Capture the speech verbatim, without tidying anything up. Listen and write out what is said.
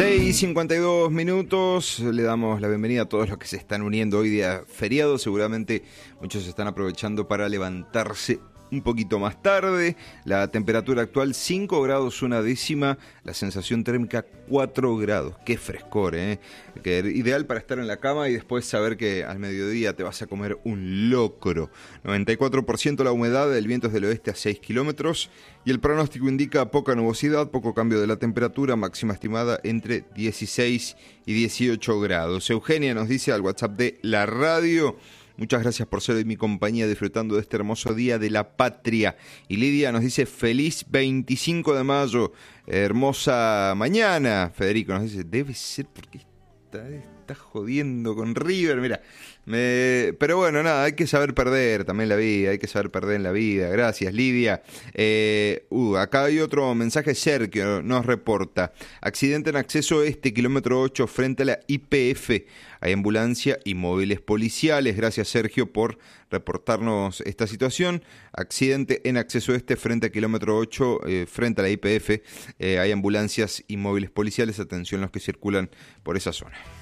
seis y cincuenta y dos minutos, le damos la bienvenida a todos los que se están uniendo hoy día feriado. Seguramente muchos están aprovechando para levantarse un poquito más tarde. La temperatura actual cinco grados una décima, la sensación térmica cuatro grados. Qué frescor, ¿eh? Que ideal para estar en la cama y después saber que al mediodía te vas a comer un locro. noventa y cuatro por ciento la humedad, el viento es del oeste a seis kilómetros y el pronóstico indica poca nubosidad, poco cambio de la temperatura, máxima estimada entre dieciséis y dieciocho grados. Eugenia nos dice al WhatsApp de la radio: muchas gracias por ser hoy mi compañía disfrutando de este hermoso día de la patria. Y Lidia nos dice feliz veinticinco de mayo, hermosa mañana. Federico nos dice debe ser porque está, está jodiendo con River, mira. Me... Pero bueno, nada, hay que saber perder también la vida, hay que saber perder en la vida. Gracias, Lidia. Eh, uh, acá hay otro mensaje. Sergio nos reporta: accidente en acceso este, kilómetro ocho, frente a la I P F. Hay ambulancia y móviles policiales. Gracias, Sergio, por reportarnos esta situación. Accidente en acceso este, frente a kilómetro ocho, eh, frente a la I P F. Eh, hay ambulancias y móviles policiales. Atención los que circulan por esa zona.